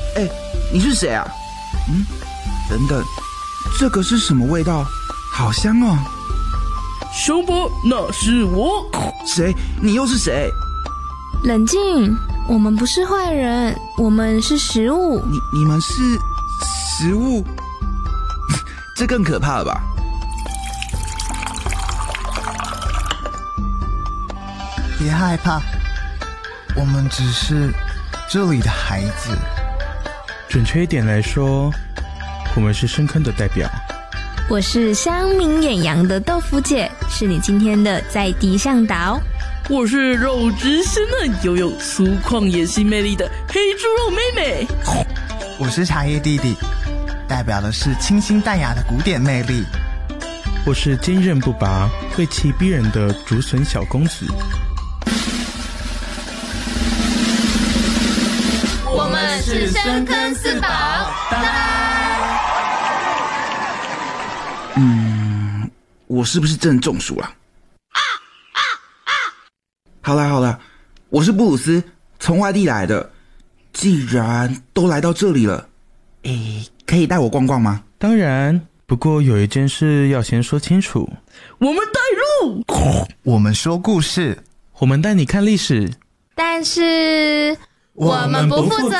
你是谁啊？等等，这个是什么味道？好香哦！ 熊伯，那是我。 谁？你又是谁？ 冷静，我们不是坏人，我们是食物。 你们是食物？这更可怕了吧？ 别害怕，我们只是这里的孩子。 准确一点来说，我们是深坑的代表。 我是乡民远洋的豆腐姐，是你今天的在地向导。 我是肉质鲜嫩又有粗犷野性魅力的黑猪肉妹妹。 我是茶叶弟弟，代表的是清新淡雅的古典魅力。 我是坚韧不拔、贵气逼人的竹笋小公子。 我们是深坑四宝，拜拜。 我是不是真的中暑了？好啦，我是布鲁斯，从外地来的。既然都来到这里了，可以带我逛逛吗？ 当然，不过有一件事要先说清楚。 我们带路， 我们说故事， 我们带你看历史， 但是我们不负责。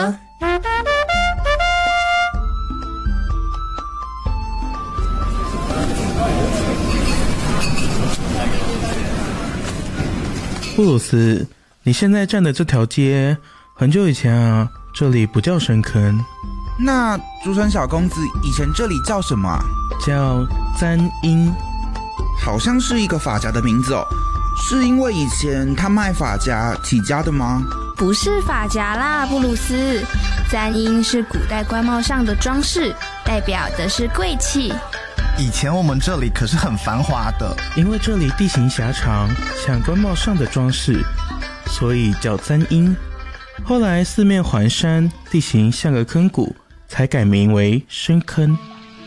布鲁斯，你现在站的这条街，很久以前啊，这里不叫深坑。 那竹笋小公子以前这里叫什么啊？ 叫簪缨， 好像是一个发夹的名字哦。是因为以前他卖发夹起家的吗？ 不是发夹啦，布鲁斯。簪缨是古代官帽上的装饰，代表的是贵气。 以前我们这里可是很繁华的， 因为这里地形狭长，像官帽上的装饰，所以叫簪缨。后来四面环山，地形像个坑谷，才改名为深坑。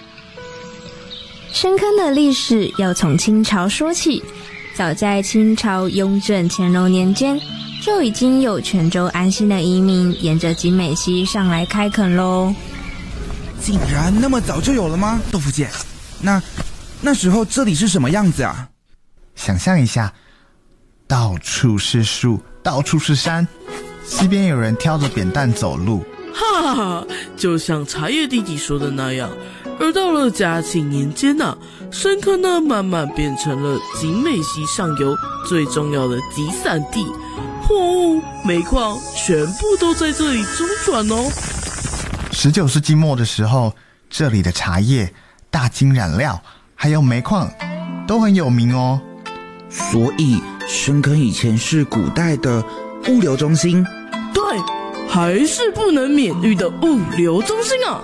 深坑的历史要从清朝说起，早在清朝雍正乾隆年间，就已经有泉州安溪的移民沿着景美溪上来开垦咯。 竟然那么早就有了吗？豆腐姐，那时候这里是什么样子啊？ 想象一下，到处是树，到处是山，西边有人挑着扁担走路。 哈哈，就像茶叶弟弟说的那样。而到了嘉庆年间啊，深坑呢慢慢变成了景美溪上游最重要的集散地，货物、煤矿全部都在这里中转哦。 19世纪末的时候，这里的茶叶、大金染料还有煤矿都很有名哦。 所以深坑以前是古代的物流中心。 对，还是不能免遇的物流中心啊。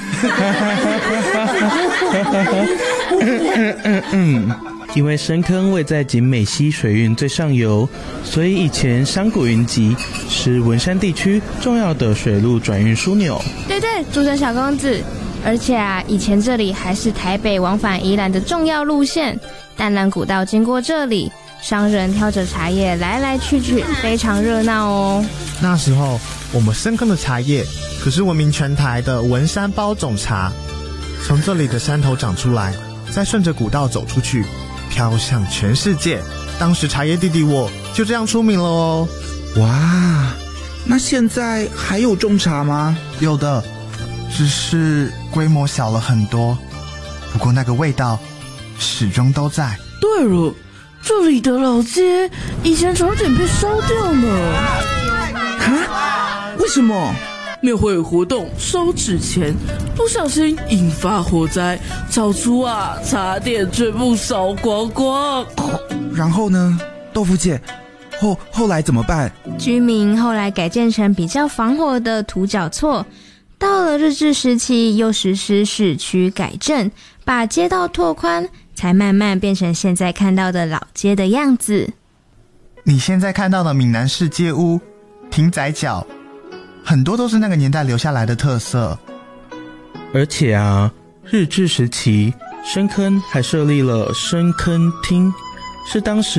因为深坑位在景美溪水运最上游，所以以前商贾云集，是文山地区重要的水路转运枢纽。 对，竹笋小公子。而且啊，以前这里还是台北往返宜兰的重要路线，淡蓝古道经过这里，商人挑着茶叶来来去去，非常热闹哦。 那时候我们深坑的茶叶可是闻名全台的文山包种茶，从这里的山头长出来，再顺着古道走出去，飘向全世界。当时茶叶弟弟我就这样出名了哦。 哇，那现在还有种茶吗？ 有的，只是规模小了很多，不过那个味道始终都在。 对了，这里的老街以前差点被烧掉了。 啊？为什么？ 庙会活动烧纸钱，不小心引发火灾，烧出茶点全部烧光光。 然后呢，豆腐姐，后来怎么办？ 居民后来改建成比较防火的土脚厝，到了日治时期又实施市区改正，把街道拓宽，才慢慢变成现在看到的老街的样子。 你现在看到的闽南式街屋、亭仔脚，很多都是那个年代留下来的特色。 而且啊，日治时期深坑还设立了深坑厅，是当时